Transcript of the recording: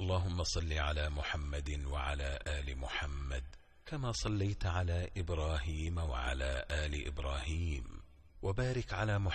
اللهم صل على محمد وعلى آل محمد كما صليت على إبراهيم وعلى آل إبراهيم، وبارك على محمد